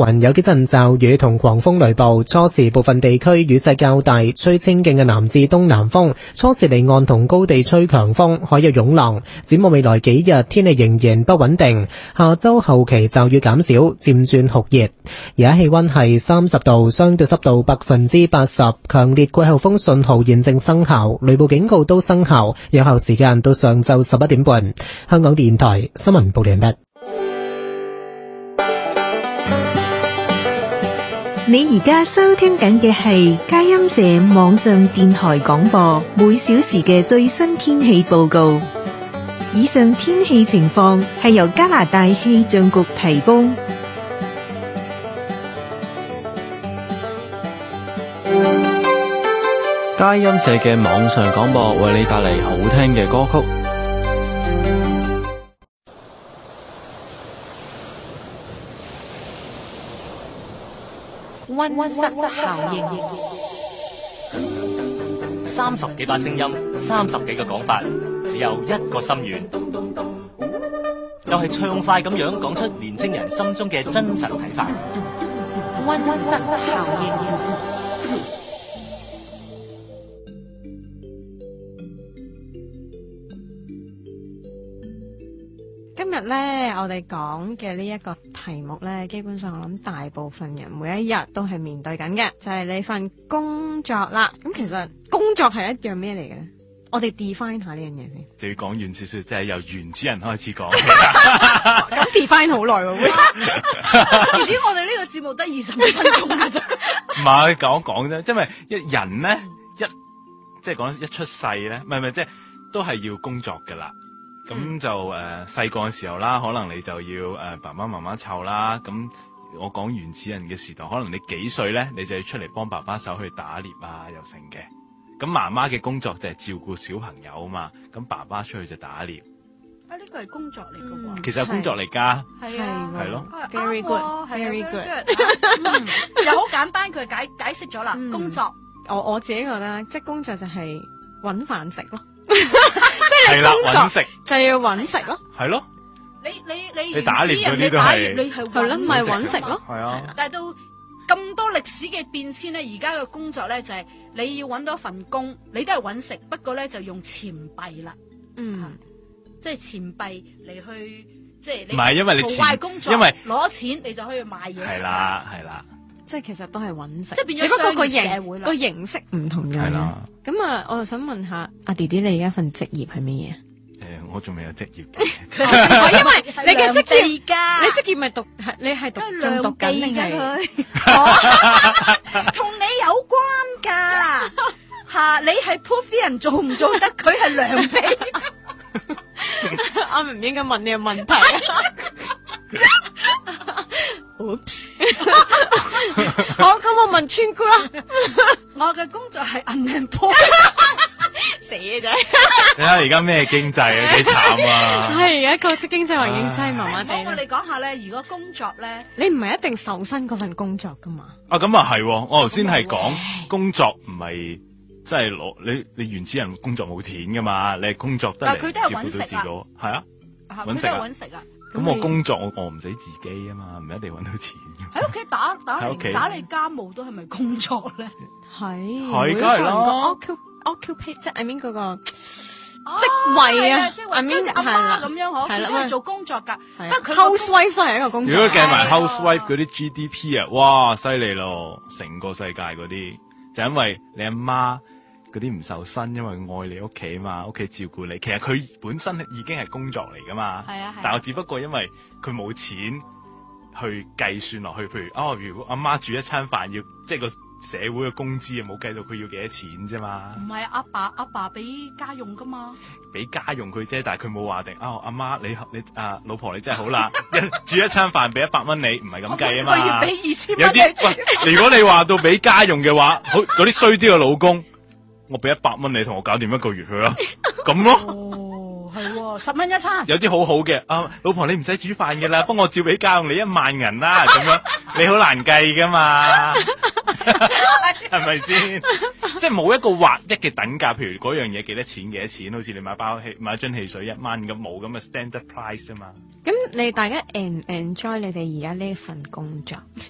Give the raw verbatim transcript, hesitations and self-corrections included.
雲，有幾陣驟雨同狂風雷暴。初時部分地區雨勢較大，吹清勁嘅南至東南風。初時離岸同高地吹強風，海有湧浪。展望未來幾日，天氣仍然不穩定。下周後期驟雨減少，漸轉酷熱。而家氣溫係三十度，相對濕度百分之八十，強烈季候風信號現正生效，雷暴警告都生效，有效時間到上晝十一點半。香港電台新聞報道完畢。 你而家收聽緊嘅係佳音社網上電台廣播，每小時嘅最新天氣報告。以上天氣情況係由加拿大氣象局提供。 佳音社嘅網上廣播為你帶嚟好聽嘅歌曲。 溫室效應，三十幾把聲音，三十幾個講法，只有一個心願，就係暢快咁樣講出年青人心中嘅真實睇法。溫室效應。 今日咧，我哋講嘅呢一個題目咧，基本上我諗大部分人每一日都係面對緊嘅，就係你份工作啦。咁其實工作係一樣咩嚟嘅咧？我哋 define 下呢樣嘢先。 就要講遠少少，即係由原始人開始講。 咁 define 好耐喎， 而且我哋呢個節目得二十分鐘嘅啫。 唔係講講啫，因為一人咧一即係講一出世咧，唔係唔係即係都係要工作噶啦。咁、嗯、就誒細個嘅時候啦，可能你就要誒、呃、爸爸媽媽湊啦。咁我講原始人嘅時代，可能你幾歲咧，你就要出嚟幫爸爸手去打獵啊，又成嘅。咁媽媽嘅工作就係照顧小朋友啊嘛，咁爸爸出去就打獵。 啊，呢個係工作嚟嘅喎。 嗯、其實係工作嚟㗎。係啊， 係咯。 Very good，very good。 又好簡單，佢解解釋咗啦。 嗯、 工作， 我我自己覺得，即係工作就係揾飯食咯。 即係你工作就要揾食咯， 係咯。 你你你你打獵嗰啲都係， 你係係咯，咪揾食咯。 係啊。 但係到咁多歷史嘅變遷咧，而家嘅工作咧就係你要揾到一份工，你都係揾食，不過咧就用錢幣啦。 嗯， 即係錢幣嚟去，即係你唔係因為你壞工作， 因為攞錢你就可以買嘢食。 係啦，係啦。 即係其實都係揾食， 即係變咗只不過個商業社會形個形式唔同嘅。 係啦。 咁啊，我就想問下阿弟弟，你而家份職業係乜嘢？誒， 我仲未有職業嘅。 因為你嘅職業， 你職業咪讀係你係讀仲讀緊定係？ 同你有關㗎嚇，你係 proof 啲人做唔做得，佢係良地。 我唔應該問呢個問題。Oops 好，咁我問川姑啦。 我嘅工作係 unemployed， 死嘅啫。 你睇下而家咩經濟啊，幾慘啊！ 係而家個經濟環境真係麻麻地。 我哋講下咧，如果工作咧， 你唔係一定受薪嗰份工作噶嘛？ 啊，咁啊係，我頭先係講工作唔係即係攞你你原始人工作冇錢噶嘛，你係工作得嚟照顧到自己，係啊， 搵食啊，搵食啊。 咁我工作我我唔使自己啊嘛，唔一定搵到錢。 喺屋企打打嚟打你家務都係咪工作咧？ 係係梗係啦。 occupate 即係 I mean 嗰個職位啊， 即係即係阿媽咁樣嗬，佢都係做工作噶。 不過 housewife 都係一個工作。 如果計埋 housewife 嗰啲 G D P 啊，哇，犀利咯！成個世界嗰啲就因為你阿媽嗰啲唔受薪，因為愛你屋企嘛，屋企照顧你。其實佢本身已經係工作嚟噶嘛。係啊係。但係我只不過因為佢冇錢去計算落去，譬如哦，如果阿媽煮一餐飯要即係個社會嘅工資啊，冇計到佢要幾多錢啫嘛。唔係阿爸阿爸俾家用噶嘛，俾家用佢啫，但係佢冇話定啊，阿媽你你啊老婆你真係好啦，煮一餐飯俾一百蚊你，唔係咁計啊嘛。我要俾二千蚊。有啲喂，如果你話到俾家用嘅話，好嗰啲衰啲嘅老公，我俾一百蚊你同我搞掂一個月佢啦，咁咯。哦，係十蚊一餐。有啲好好嘅啊，老婆你唔使煮飯嘅啦，幫我照俾家用你一萬銀啦，咁樣你好難計噶嘛。係咪先？即係冇一個劃一嘅等價，譬如嗰樣嘢幾多錢幾多錢，好似你買包汽買樽汽水一蚊咁，冇咁嘅 standard price 啊嘛。咁你大家 en 唔 enjoy 你哋而家呢份工作？